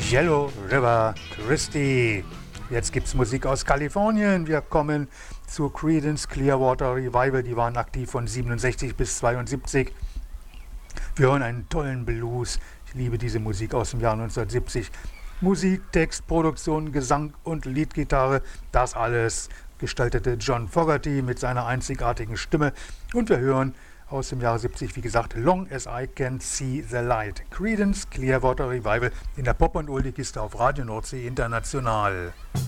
Yellow River Christie. Jetzt gibt's Musik aus Kalifornien. Wir kommen zu Creedence Clearwater Revival. Die waren aktiv von 67 bis 72. Wir hören einen tollen Blues. Ich liebe diese Musik aus dem Jahr 1970. Musik, Text, Produktion, Gesang und Leadgitarre, das alles gestaltete John Fogerty mit seiner einzigartigen Stimme. Und wir hören aus dem Jahre 70, wie gesagt, Long as I Can See the Light. Creedence Clearwater Revival in der Pop- und Oldie-Kiste auf Radio Nordsee International.